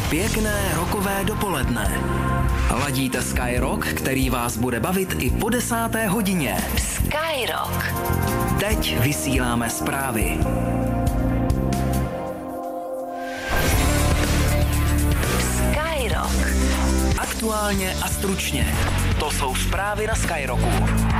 Pěkné rokové dopoledne. Ladíte Sky Rock, který vás bude bavit i po 10. hodině. Sky Rock. Teď vysíláme zprávy. Sky Rock. Aktuálně a stručně. To jsou zprávy na Sky Rocku.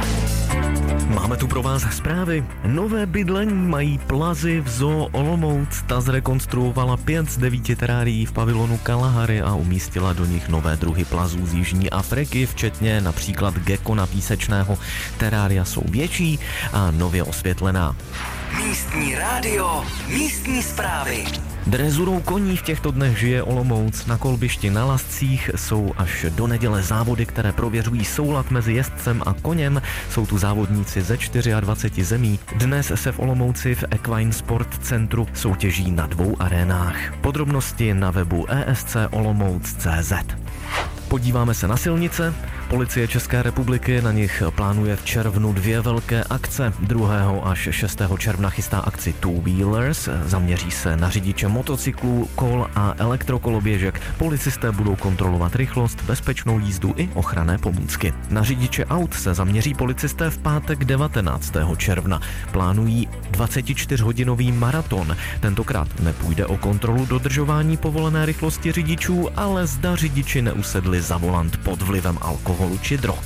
Máme tu pro vás zprávy. Nové bydlení mají Plazy v Zoo Olomouc. Ta zrekonstruovala 5 z 9 terárií v pavilonu Kalahary a umístila do nich nové druhy plazů z Jižní Afriky, včetně například gekona písečného. Terária jsou větší a nově osvětlená. Místní rádio, místní zprávy. Drezurou koní v těchto dnech žije Olomouc. Na kolbišti na Lascích jsou až do neděle závody, které prověřují soulad mezi jezdcem a koněm. Jsou tu závodníci ze 24 zemí. Dnes se v Olomouci v Equine Sport Centru soutěží na 2 arénách. Podrobnosti na webu escolomouc.cz. Podíváme se na silnice. Policie České republiky na nich plánuje v červnu 2 velké akce. 2. až 6. června chystá akci Two Wheelers. Zaměří se na řidiče motocyklů, kol a elektrokoloběžek. Policisté budou kontrolovat rychlost, bezpečnou jízdu i ochranné pomůcky. Na řidiče aut se zaměří policisté v pátek 19. června. Plánují 24-hodinový maraton. Tentokrát nepůjde o kontrolu dodržování povolené rychlosti řidičů, ale zda řidiči neusedli za volant pod vlivem alkoholu či drog.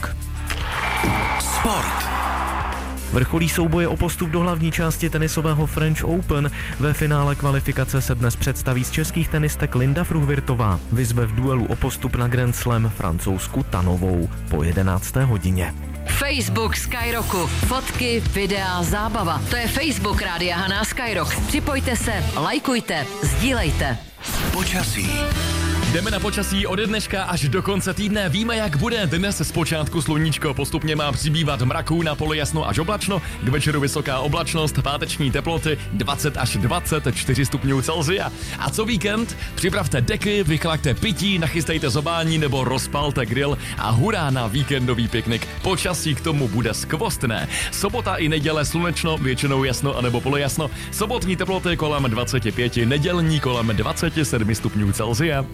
Sport. Vrcholí souboje o postup do hlavní části tenisového French Open. Ve finále kvalifikace se dnes představí z českých tenistek Linda Fruhvirtová. Vyzve v duelu o postup na Grand Slam Francouzsku Tanovou po 11. hodině. Facebook Sky Rocku. Fotky, videa, zábava. To je Facebook Rádia Haná Sky Rock. Připojte se, lajkujte, sdílejte. Počasí. Jdeme na počasí ode dneška až do konce týdne. Víme, jak bude. Dnes zpočátku sluníčko, postupně má přibývat mraků, na poli jasno až oblačno, k večeru vysoká oblačnost, páteční teploty 20 až 24 stupňů Celsia. A co víkend? Připravte deky, vychlaďte pití, nachystejte zobání nebo rozpalte grill a hurá na víkendový piknik. Počasí k tomu bude skvostné. Sobota i neděle slunečno, většinou jasno anebo polojasno. Sobotní teploty kolem 25, nedělní kolem 27 stupňů Celsia.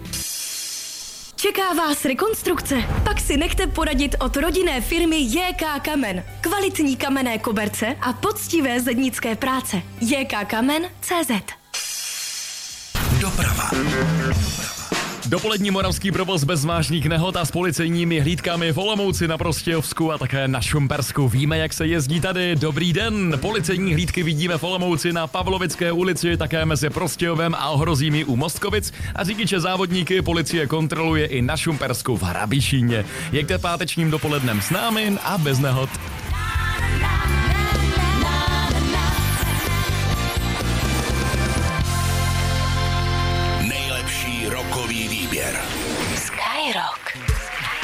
Čeká vás rekonstrukce? Pak si nechte poradit od rodinné firmy JK Kamen. Kvalitní kamenné koberce a poctivé zednické práce. jkkamen.cz. Doprava. Dopolední moravský provoz bez vážných nehod a s policejními hlídkami v Olomouci, na Prostějovsku a také na Šumpersku. Víme, jak se jezdí tady. Dobrý den. Policejní hlídky vidíme v Olomouci na Pavlovické ulici, také mezi Prostějovem a Ohrozími u Mostkovic. A řidiče závodníky policie kontroluje i na Šumpersku v Hrabišíně. Jeďte pátečním dopolednem s námi a bez nehod.